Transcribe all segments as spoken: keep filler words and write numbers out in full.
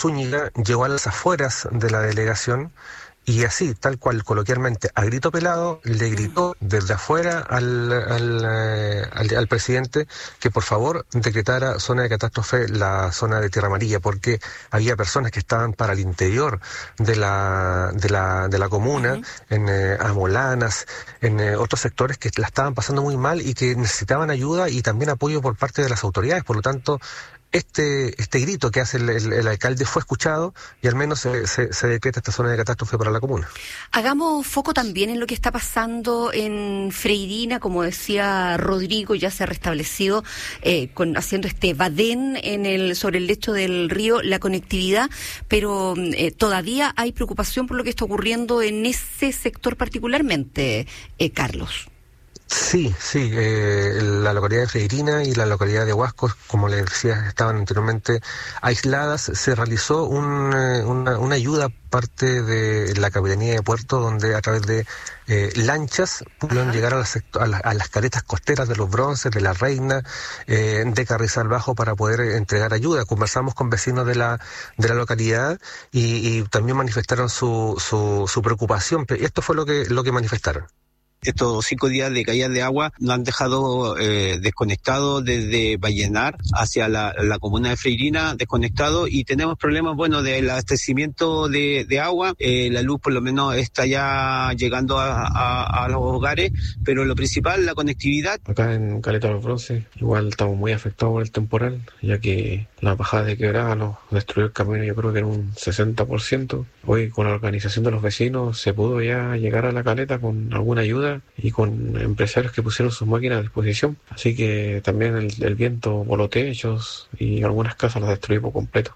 Zúñiga llegó a las afueras de la delegación y así, tal cual, coloquialmente, a grito pelado, le gritó desde afuera al, al, eh, al, al presidente que por favor decretara zona de catástrofe la zona de Tierra Amarilla, porque había personas que estaban para el interior de la de la, de la comuna, uh-huh. en eh, Amolanas, en eh, otros sectores que la estaban pasando muy mal y que necesitaban ayuda y también apoyo por parte de las autoridades. Por lo tanto, Este este grito que hace el, el, el alcalde fue escuchado y al menos se, se, se decreta esta zona de catástrofe para la comuna. Hagamos foco también en lo que está pasando en Freirina, como decía Rodrigo, ya se ha restablecido eh, con haciendo este badén en el sobre el lecho del río, la conectividad, pero eh, todavía hay preocupación por lo que está ocurriendo en ese sector particularmente, eh, Carlos. Sí, sí, eh, la localidad de Freirina y la localidad de Huasco, como les decía, estaban anteriormente aisladas. Se realizó un, una, una ayuda parte de la Capitanía de Puerto, donde a través de eh, lanchas pudieron Ajá. llegar a las, a, la, a las caretas costeras de Los Bronces, de La Reina, eh, de Carrizal Bajo para poder entregar ayuda. Conversamos con vecinos de la de la localidad y, y también manifestaron su, su, su preocupación. Esto fue lo que lo que manifestaron. Estos cinco días de caída de agua nos han dejado eh, desconectados desde Vallenar hacia la, la comuna de Freirina, desconectados, y tenemos problemas, bueno, del abastecimiento de, de agua. Eh, la luz por lo menos está ya llegando a, a, a los hogares, pero lo principal, la conectividad. Acá en Caleta de los Bronces igual estamos muy afectados por el temporal, ya que la bajada de quebrada nos destruyó el camino, yo creo que en un sesenta por ciento. Hoy con la organización de los vecinos se pudo ya llegar a la caleta con alguna ayuda y con empresarios que pusieron sus máquinas a disposición. Así que también el, el viento voló techos y algunas casas las destruyó por completo.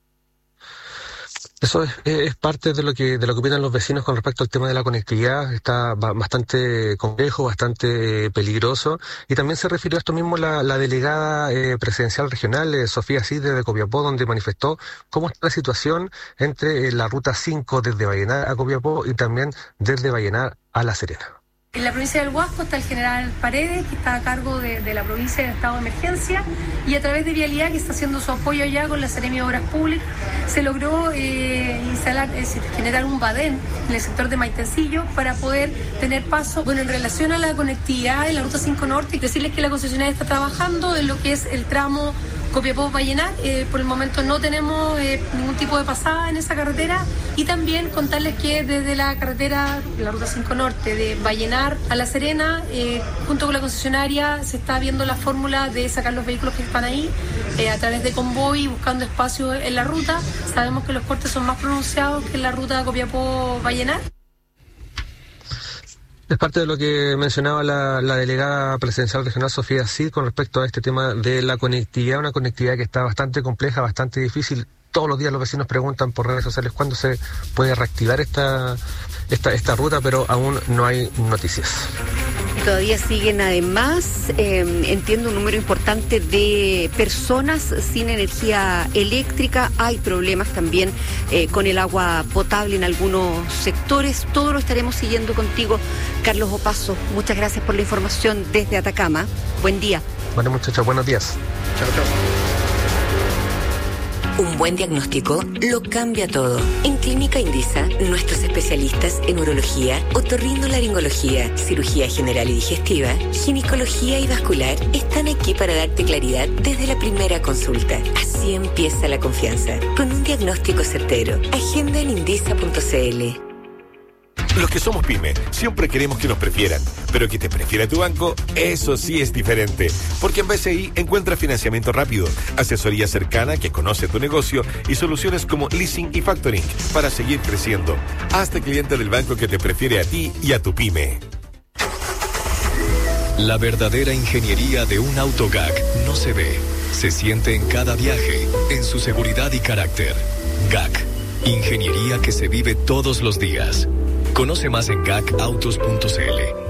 Eso es, es parte de lo que de lo que opinan los vecinos con respecto al tema de la conectividad. Está bastante complejo, bastante peligroso, y también se refirió a esto mismo la, la delegada eh, presidencial regional, eh, Sofía Cide de Copiapó, donde manifestó cómo está la situación entre eh, la ruta cinco desde Vallenar a Copiapó y también desde Vallenar a La Serena. En la provincia del Huasco está el general Paredes, que está a cargo de, de la provincia en estado de emergencia, y a través de Vialidad, que está haciendo su apoyo allá con la Seremi de Obras Públicas, se logró eh, instalar, es decir, generar un badén en el sector de Maitencillo para poder tener paso. Bueno, en relación a la conectividad en la ruta cinco Norte, decirles que la concesionaria está trabajando en lo que es el tramo Copiapó-Vallenar. Eh, por el momento no tenemos eh, ningún tipo de pasada en esa carretera, y también contarles que desde la carretera, la ruta cinco Norte, de Vallenar a La Serena, eh, junto con la concesionaria se está viendo la fórmula de sacar los vehículos que están ahí eh, a través de convoy, buscando espacio en la ruta. Sabemos que los cortes son más pronunciados que en la ruta Copiapó-Vallenar. Es parte de lo que mencionaba la, la delegada presidencial regional Sofía Cid con respecto a este tema de la conectividad, una conectividad que está bastante compleja, bastante difícil. Todos los días los vecinos preguntan por redes sociales cuándo se puede reactivar esta, esta, esta ruta, pero aún no hay noticias. Todavía siguen además, eh, entiendo, un número importante de personas sin energía eléctrica. Hay problemas también eh, con el agua potable en algunos sectores. Todo lo estaremos siguiendo contigo, Carlos Opazo. Muchas gracias por la información desde Atacama. Buen día. Bueno, muchachos, buenos días. Chao, chao. Un buen diagnóstico lo cambia todo. En Clínica Indisa, nuestros especialistas en urología, otorrinolaringología, cirugía general y digestiva, ginecología y vascular están aquí para darte claridad desde la primera consulta. Así empieza la confianza, con un diagnóstico certero. Agenda en indisa punto c l. Los que somos pyme siempre queremos que nos prefieran, pero que te prefiera tu banco, eso sí es diferente. Porque en B C I encuentras financiamiento rápido, asesoría cercana que conoce tu negocio y soluciones como leasing y factoring para seguir creciendo. Hazte cliente del banco que te prefiere a ti y a tu pyme. La verdadera ingeniería de un auto G A C no se ve, se siente en cada viaje, en su seguridad y carácter. G A C, ingeniería que se vive todos los días. Conoce más en gacautos punto c l.